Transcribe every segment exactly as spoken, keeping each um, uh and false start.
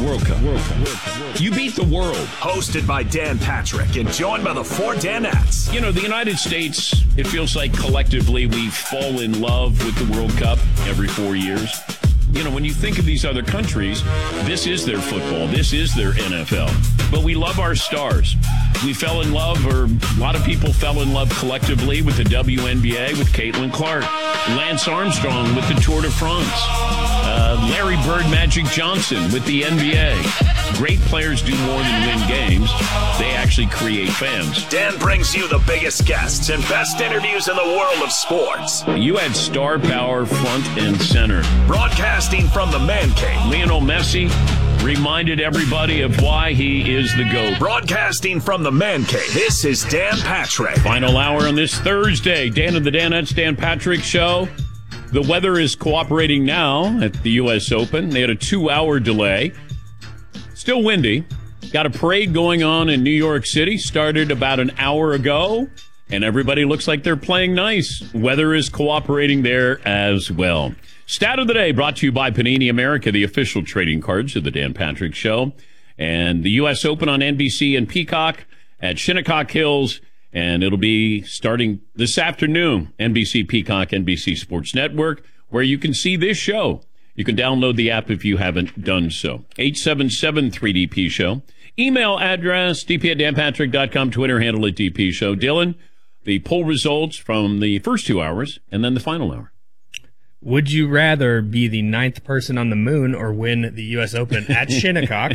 World Cup. World Cup. World Cup. World Cup. You beat the world. Hosted by Dan Patrick and joined by the four Danettes. You know, the United States, it feels like collectively we fall in love with the World Cup every four years. You know, when you think of these other countries, this is their football. This is their N F L. But we love our stars. We fell in love, or a lot of people fell in love collectively with the W N B A, with Caitlin Clark, Lance Armstrong with the Tour de France, uh, Larry Bird, Magic Johnson with the N B A. Great players do more than win games. They actually create fans. Dan brings you the biggest guests and best interviews in the world of sports. You had star power front and center. Broadcasting from the Man Cave, Lionel Messi reminded everybody of why he is the GOAT. Broadcasting from the Man Cave, this is Dan Patrick. Final hour on this Thursday. Dan and the Danettes, Dan Patrick Show. The weather is cooperating now at the U S Open. They had a two-hour delay. Still windy. Got a parade going on in New York City. Started about an hour ago, and everybody looks like they're playing nice. Weather is cooperating there as well. Stat of the day brought to you by Panini America, the official trading cards of the Dan Patrick Show. And the U S Open on N B C and Peacock at Shinnecock Hills. And it'll be starting this afternoon, N B C, Peacock, N B C Sports Network, where you can see this show. You can download the app if you haven't done so. eight seven seven three D P Show. Email address, d p at dan patrick dot com. Twitter handle at D P Show. Dylan, the poll results from the first two hours and then the final hour. Would you rather be the ninth person on the moon or win the U S Open at Shinnecock?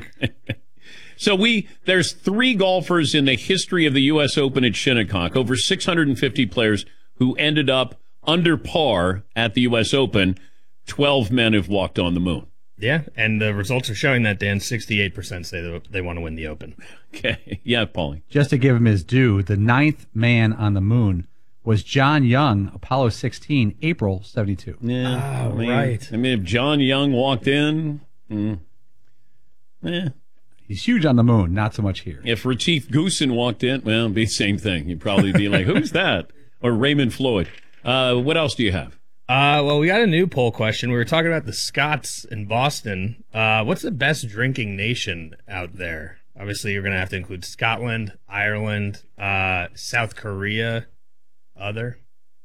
So we, there's three golfers in the history of the U S Open at Shinnecock, over six hundred fifty players who ended up under par at the U S Open. twelve men have walked on the moon. Yeah, and the results are showing that, Dan. sixty-eight percent say they, they want to win the Open. Okay. Yeah, Paulie. Just to give him his due, the ninth man on the moon was John Young, Apollo sixteen, April seventy-two. Yeah. Oh, I mean, right. I mean, if John Young walked in, mm, eh. He's huge on the moon, not so much here. If Retief Goosen walked in, well, it'd be the same thing. You'd probably be like, who's that? Or Raymond Floyd. Uh, what else do you have? Uh, well, we got a new poll question. We were talking about the Scots in Boston. Uh, what's the best drinking nation out there? Obviously, you're going to have to include Scotland, Ireland, uh, South Korea, other.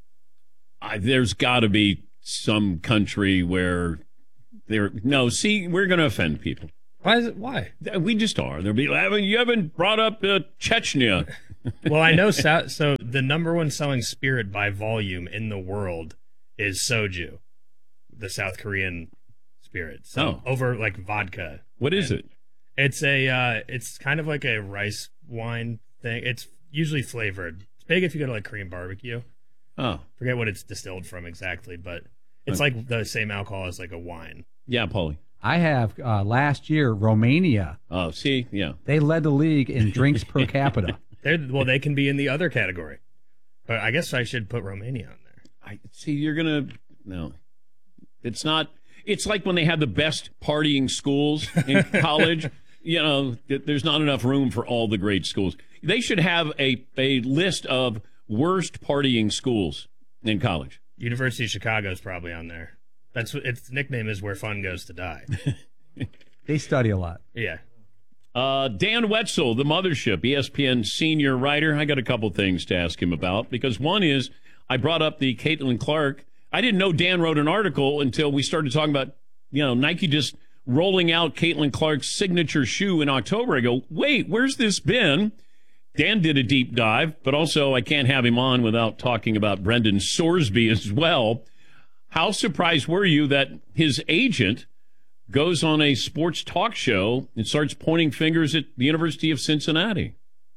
Uh, there's got to be some country where there. No, see, we're going to offend people. Why is it? Why? We just are. They'll be like, you haven't brought up uh, Chechnya. Well, I know. So, so the number one selling spirit by volume in the world is soju, the South Korean spirit. So oh. over like vodka. What is and it? It's a. Uh, it's kind of like a rice wine thing. It's usually flavored. It's big if you go to like Korean barbecue. Oh, Forget what it's distilled from exactly, but it's okay. Like the same alcohol as like a wine. Yeah, Paulie. I have uh, last year, Romania. Oh, see, yeah. They led the league in drinks per capita. They're, well, they can be in the other category. But I guess I should put Romania on there. I see, you're going to, no. It's not, it's like when they have the best partying schools in college. You know, there's not enough room for all the great schools. They should have a, a list of worst partying schools in college. University of Chicago is probably on there. That's what its nickname is, where fun goes to die. They study a lot. Yeah. Uh, Dan Wetzel, the Mothership, E S P N senior writer. I got a couple things to ask him about, because one is I brought up the Caitlin Clark. I didn't know Dan wrote an article until we started talking about, you know, Nike just rolling out Caitlin Clark's signature shoe in October. I go, wait, where's this been? Dan did a deep dive, but also I can't have him on without talking about Brendan Sorsby as well. How surprised were you that his agent goes on a sports talk show and starts pointing fingers at the University of Cincinnati?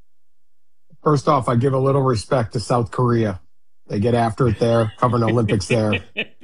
First off, I give a little respect to South Korea. They get after it there, covering the Olympics there.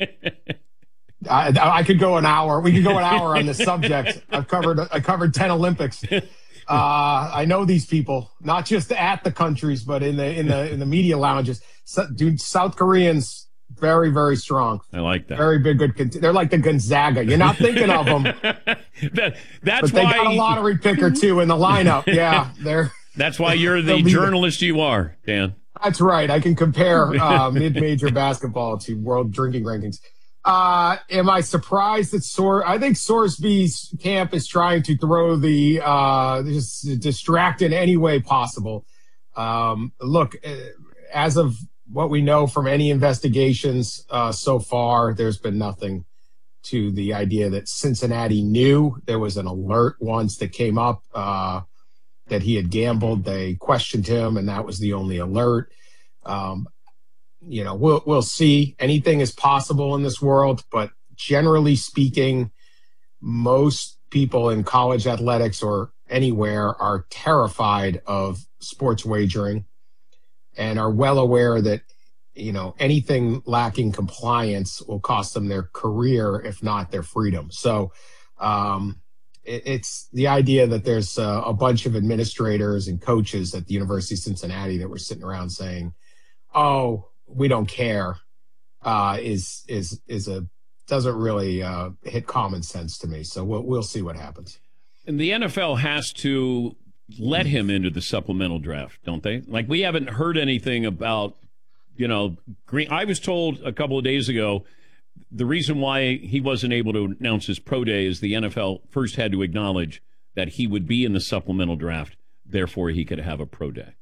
I, I could go an hour. We could go an hour on this subject. I've covered I covered ten Olympics. Uh, I know these people, not just at the countries, but in the in the in the media lounges. So, dude, South Koreans. Very, very strong. I like that. Very big, good. They're like the Gonzaga. You're not thinking of them. that, that's but they why got a lottery picker too in the lineup. Yeah, they're. That's why you're the journalist you are, Dan. That's right. I can compare uh, mid-major basketball to world drinking rankings. Uh, am I surprised that Sor? I think Sorsby's camp is trying to throw the uh, just distract in any way possible. Um, look, as of what we know from any investigations uh, so far, there's been nothing to the idea that Cincinnati knew. There was an alert once that came up uh, that he had gambled. They questioned him, and that was the only alert. Um, You know, we'll we'll see. Anything is possible in this world, but generally speaking, most people in college athletics or anywhere are terrified of sports wagering and are well aware that, you know, anything lacking compliance will cost them their career, if not their freedom. So um, it, it's the idea that there's a, a bunch of administrators and coaches at the University of Cincinnati that were sitting around saying, oh, we don't care, uh, is, is, is a, doesn't really, uh, hit common sense to me. So we'll, we'll see what happens. And the N F L has to let him into the supplemental draft, don't they? Like, we haven't heard anything about, you know, Green. I was told a couple of days ago, the reason why he wasn't able to announce his pro day is the N F L first had to acknowledge that he would be in the supplemental draft. Therefore, he could have a pro day.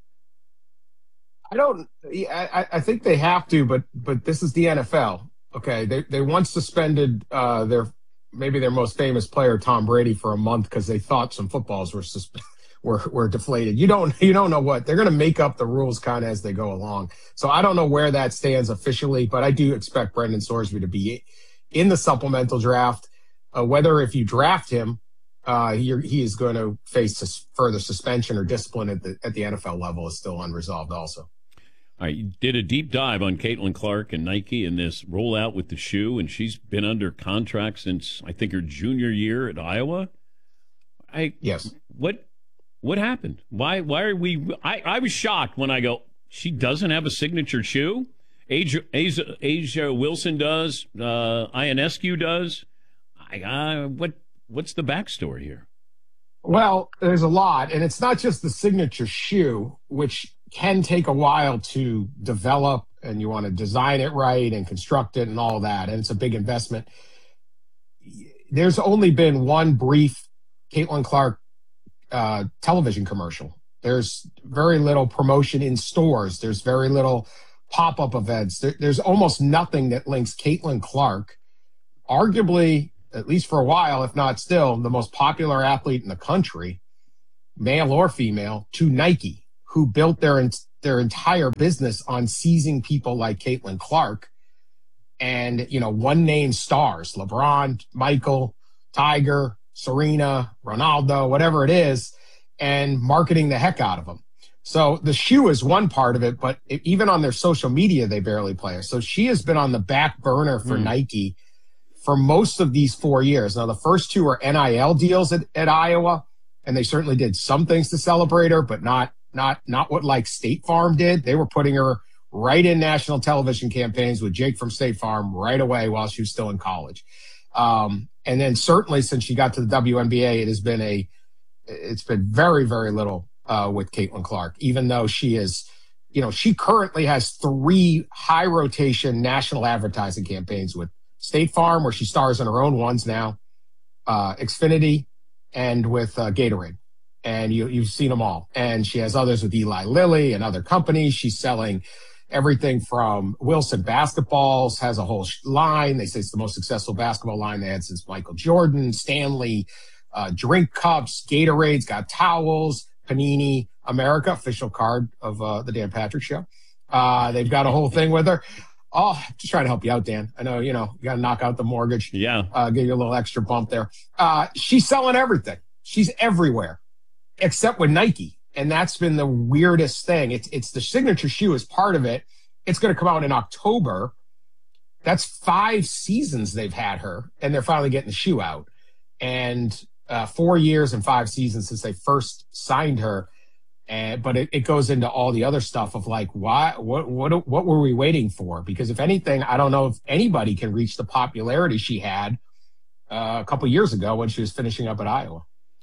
I don't. I, I think they have to, but but this is the N F L. Okay, they they once suspended uh, their maybe their most famous player, Tom Brady, for a month because they thought some footballs were susp- were were deflated. You don't you don't know what they're going to make up the rules kind of as they go along. So I don't know where that stands officially, but I do expect Brendan Sorsby to be in the supplemental draft. Uh, whether if you draft him, uh, he he is going to face sus- further suspension or discipline at the at the N F L level is still unresolved. Also. All right, you did a deep dive on Caitlin Clark and Nike and this rollout with the shoe, and she's been under contract since, I think, her junior year at Iowa. I Yes. What what happened? Why why are we I, I was shocked when I go, she doesn't have a signature shoe? Asia, Asia, Asia Wilson does, uh, Ionescu does. I, uh, what what's the backstory here? Well, there's a lot, and it's not just the signature shoe, which can take a while to develop, and you want to design it right and construct it and all that, and it's a big investment. There's only been one brief Caitlin Clark uh, television commercial. There's very little promotion in stores. There's very little pop-up events. There, there's almost nothing that links Caitlin Clark, arguably, at least for a while, if not still, the most popular athlete in the country, male or female, to Nike, who built their their entire business on seizing people like Caitlin Clark and, you know, one-name stars, LeBron, Michael, Tiger, Serena, Ronaldo, whatever it is, and marketing the heck out of them. So the shoe is one part of it, but it, even on their social media, they barely play her. So she has been on the back burner for mm. Nike for most of these four years. Now, the first two are N I L deals at, at Iowa, and they certainly did some things to celebrate her, but not not not what like State Farm did. They were putting her right in national television campaigns with Jake from State Farm right away while she was still in college. Um, and then certainly since she got to the W N B A, it has been a it's been very, very little uh, with Caitlin Clark, even though she is, you know, she currently has three high rotation national advertising campaigns with State Farm, where she stars in her own ones now, uh, Xfinity, and with uh, Gatorade. And you, you've seen them all. And she has others with Eli Lilly and other companies. She's selling everything from Wilson basketballs, has a whole line. They say it's the most successful basketball line they had since Michael Jordan, Stanley, uh, drink cups, Gatorade's got towels, Panini America, official card of uh, the Dan Patrick Show. Uh, they've got a whole thing with her. Oh, just trying to help you out, Dan. I know, you know, you got to knock out the mortgage. Yeah. Uh, give you a little extra bump there. Uh, she's selling everything. She's everywhere except with Nike. And that's been the weirdest thing. It's, it's the signature shoe is part of it. It's going to come out in October. That's five seasons they've had her, and they're finally getting the shoe out. And uh, four years and five seasons since they first signed her. And, but it, it goes into all the other stuff of like, why, what, what, what were we waiting for? Because if anything, I don't know if anybody can reach the popularity she had uh, a couple years ago when she was finishing up at Iowa.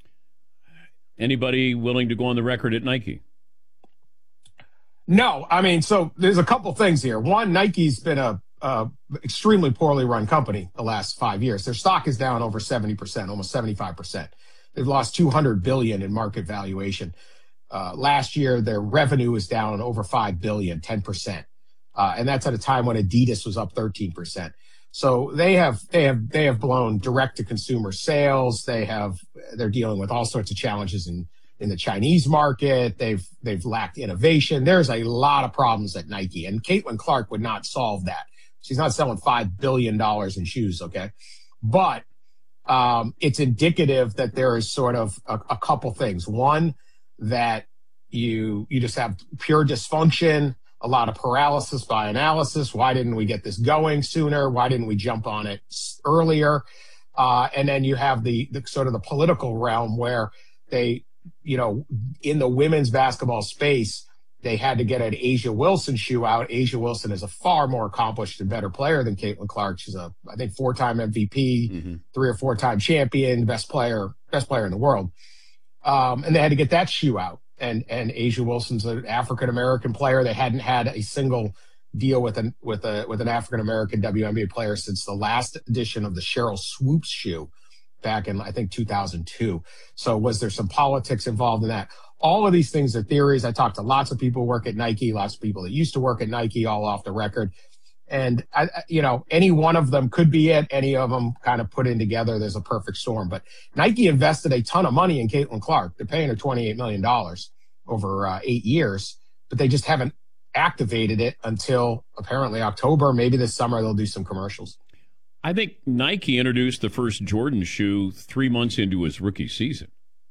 Anybody willing to go on the record at Nike? No, I mean, so there's a couple things here. One, Nike's been a uh, extremely poorly run company the last five years. Their stock is down over seventy percent, almost seventy-five percent. They've lost two hundred billion dollars in market valuation. Uh, last year, their revenue was down over five billion dollars, ten percent. Uh, and that's at a time when Adidas was up thirteen percent. So they have, they have, they have blown direct to consumer sales. They have, they're dealing with all sorts of challenges in, in the Chinese market. They've, they've lacked innovation. There's a lot of problems at Nike, and Caitlin Clark would not solve that. She's not selling five billion dollars in shoes. Okay. But, um, it's indicative that there is sort of a, a couple things. One, that you, you just have pure dysfunction, a lot of paralysis by analysis. Why didn't we get this going sooner? Why didn't we jump on it earlier? Uh, and then you have the, the sort of the political realm where they, you know, in the women's basketball space, they had to get an Asia Wilson shoe out. Asia Wilson is a far more accomplished and better player than Caitlin Clark. She's a, I think, four-time M V P, mm-hmm. three or four-time champion, best player, best player in the world. Um, and they had to get that shoe out. And, and Asia Wilson's an African-American player. They hadn't had a single deal with an, with a, with an African-American W N B A player since the last edition of the Cheryl Swoops shoe back in, I think, two thousand two. So was there some politics involved in that? All of these things are theories. I talked to lots of people who work at Nike, lots of people that used to work at Nike, all off the record. And, I, you know, any one of them could be it. Any of them kind of put in together, there's a perfect storm. But Nike invested a ton of money in Caitlin Clark. They're paying her twenty-eight million dollars over uh, eight years, but they just haven't activated it until apparently October. Maybe this summer they'll do some commercials. I think Nike introduced the first Jordan shoe three months into his rookie season.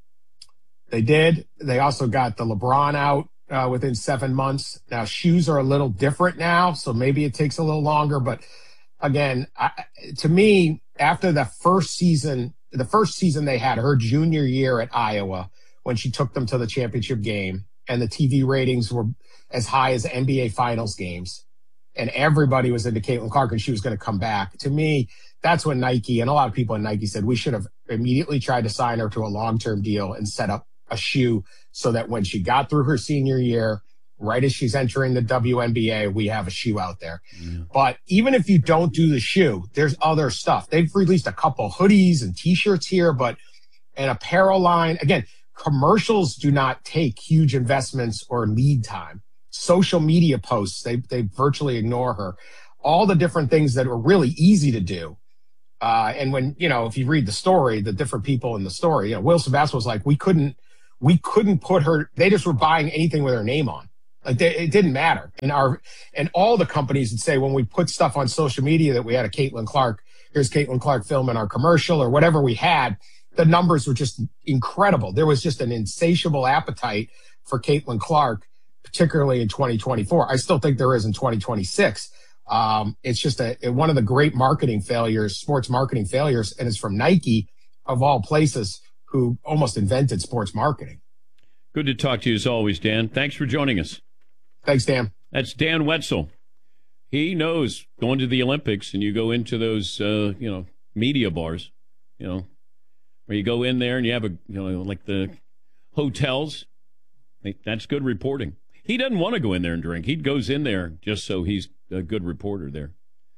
They did. They also got the LeBron out Uh, within seven months. Now, shoes are a little different now, so maybe it takes a little longer. But again, I, to me, after the first season, the first season they had, her junior year at Iowa, when she took them to the championship game, and the T V ratings were as high as N B A Finals games, and everybody was into Caitlin Clark, and she was going to come back. To me, that's when Nike and a lot of people at Nike said we should have immediately tried to sign her to a long-term deal and set up a shoe so that when she got through her senior year, right as she's entering the W N B A, we have a shoe out there. Yeah. But even if you don't do the shoe, there's other stuff. They've released a couple hoodies and t-shirts here, but an apparel line. Again, commercials do not take huge investments or lead time. Social media posts, they, they virtually ignore her. All the different things that are really easy to do. Uh, and when, you know, if you read the story, the different people in the story, you know, Will Sebastian was like, we couldn't, we couldn't put her, they just were buying anything with her name on. Like they, it didn't matter. And our, and all the companies would say when we put stuff on social media that we had a Caitlin Clark, here's Caitlin Clark film in our commercial or whatever we had, the numbers were just incredible. There was just an insatiable appetite for Caitlin Clark, particularly in twenty twenty-four. I still think there is in twenty twenty-six. Um, it's just a, one of the great marketing failures, sports marketing failures, and it's from Nike of all places, who almost invented sports marketing. Good to talk to you as always, Dan. Thanks for joining us. Thanks, Dan. That's Dan Wetzel. He knows going to the Olympics and you go into those, uh, you know, media bars, you know, where you go in there and you have a, you know, like the hotels. That's good reporting. He doesn't want to go in there and drink. He goes in there just so he's a good reporter there.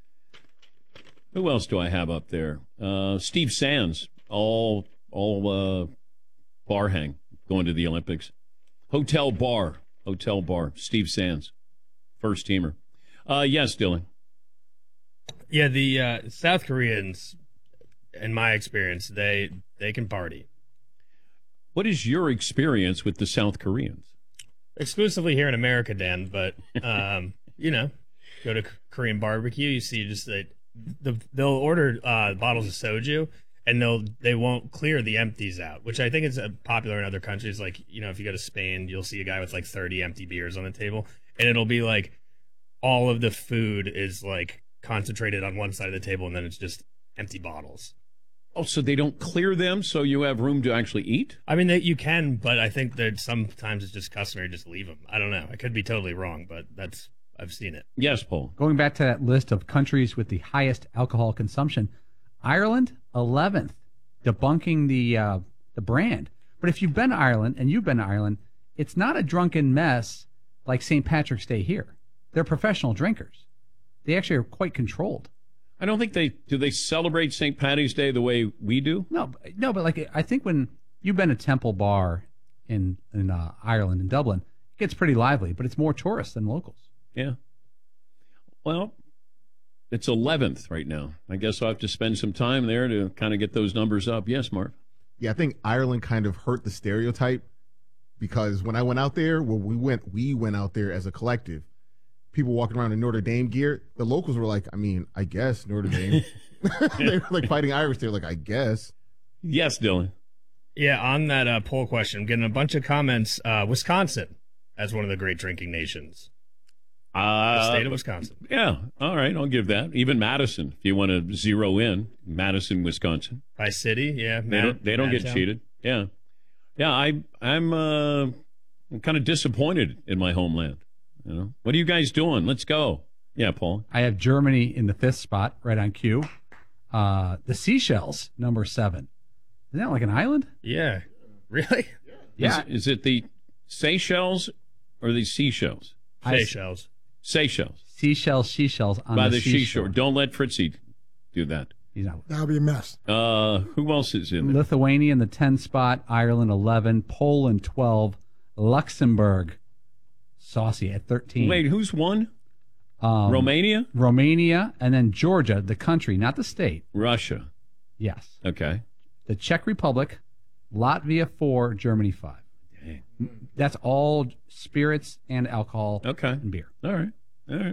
Who else do I have up there? Uh, Steve Sands, all all uh, bar hang, going to the Olympics. Hotel bar, hotel bar, Steve Sands, first teamer. Uh, yes, Dylan. Yeah, the uh, South Koreans, in my experience, they they can party. What is your experience with the South Koreans? Exclusively here in America, Dan, but, um, you know, go to Korean barbecue, you see just that the, they'll order uh, bottles of soju, and they'll, they won't clear the empties out, which I think is uh, popular in other countries. Like, you know, if you go to Spain, you'll see a guy with like thirty empty beers on the table, and it'll be like all of the food is like concentrated on one side of the table, and then it's just empty bottles. Oh, so they don't clear them so you have room to actually eat? I mean, they, you can, but I think that sometimes it's just customary to just leave them. I don't know. I could be totally wrong, but that's I've seen it. Yes, Paul. Going back to that list of countries with the highest alcohol consumption, Ireland, eleventh, debunking the uh, the brand. But if you've been to Ireland, and you've been to Ireland, it's not a drunken mess like Saint Patrick's Day here. They're professional drinkers. they actually are quite controlled. I don't think they do. They celebrate Saint Patty's Day the way we do. No, no, but like I think when you've been at Temple Bar in in uh, Ireland, in Dublin, it gets pretty lively, but it's more tourists than locals. Yeah. Well, it's eleventh right now. I guess I'll have to spend some time there to kind of get those numbers up. Yes, Mark. Yeah, I think Ireland kind of hurt the stereotype because when I went out there, well, we went we went out there as a collective. People walking around in Notre Dame gear. The locals were like, I mean, I guess Notre Dame. They were like fighting Irish. They were like, I guess. Yes, Dylan. Yeah, on that uh, poll question, I'm getting a bunch of comments. Uh, Wisconsin as one of the great drinking nations. Uh, The state of Wisconsin. Yeah. All right. I'll give that. Even Madison, if you want to zero in, Madison, Wisconsin. By city, yeah. They Mad- don't, they don't get Madtown. cheated. Yeah. Yeah. I, I'm, uh, I'm kind of disappointed in my homeland. You know, what are you guys doing? Let's go. Yeah, Paul. I have Germany in the fifth spot, right on cue. Uh, the Seychelles, number seven. Isn't that like an island? Yeah. Really? Yeah. Is, is it the Seychelles or the seashells? I- Seychelles. Seychelles. Seashells, seashells on By the, the seashore. seashore. Don't let Fritzy do that. He's not. That'll be a mess. Uh, who else is in there? Lithuania in the ten spot, Ireland eleven, Poland twelve, Luxembourg, saucy at thirteen. Wait, who's won? um, Romania? Romania, and then Georgia, the country, not the state. Russia. Yes. Okay. The Czech Republic, Latvia four, Germany five. Dang. That's all spirits and alcohol Okay. and beer. All right. All right.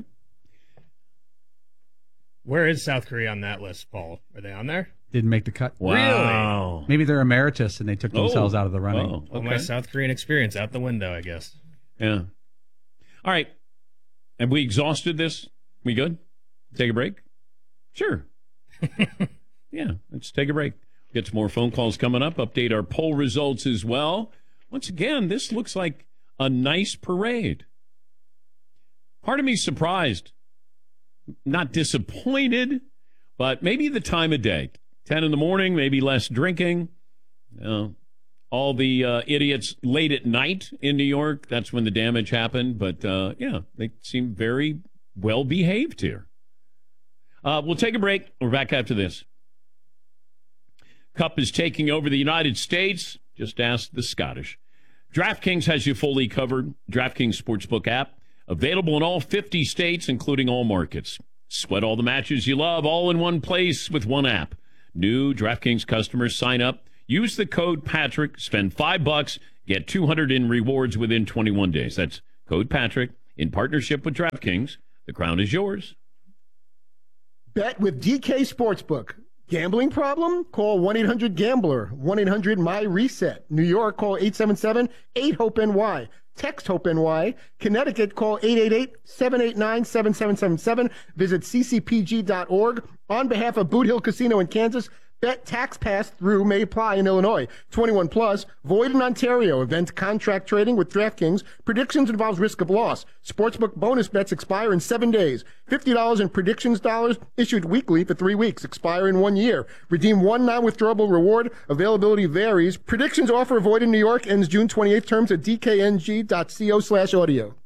Where is South Korea on that list, Paul? Are they on there? Didn't make the cut. Wow. Maybe they're emeritus and they took themselves Oh. out of the running. Oh, Well, my okay. South Korean experience out the window, I guess. Yeah. All right. Have we exhausted this? We good? Take a break? Sure. Yeah, let's take a break. Get some more phone calls coming up. Update our poll results as well. Once again, this looks like a nice parade. Part of me surprised. Not disappointed, but maybe the time of day. ten in the morning, maybe less drinking. Uh, all the uh, idiots late at night in New York. That's when the damage happened. But, uh, yeah, they seem very well behaved here. Uh, we'll take a break. We're back after this. Cup is taking over the United States. Just ask the Scottish. DraftKings has you fully covered. DraftKings Sportsbook app. Available in all fifty states, including all markets. Sweat all the matches you love, all in one place with one app. New DraftKings customers sign up. Use the code Patrick. Spend five bucks. Get two hundred in rewards within twenty-one days. That's code Patrick in partnership with DraftKings. The crown is yours. Bet with D K Sportsbook. Gambling problem? Call one eight hundred gambler. one eight hundred my reset. New York, call eight seven seven eight hope N Y. Text HOPE-NY. Connecticut, call eight eight eight seven eight nine seven seven seven seven. Visit c c p g dot org. On behalf of Boot Hill Casino in Kansas, bet tax pass through may apply in Illinois. twenty-one plus, void in Ontario. Event contract trading with DraftKings. Predictions involves risk of loss. Sportsbook bonus bets expire in seven days. fifty dollars in predictions dollars issued weekly for three weeks. Expire in one year. Redeem one non-withdrawable reward. Availability varies. Predictions offer void in New York. Ends June twenty-eighth. Terms at d k n g dot co slash audio.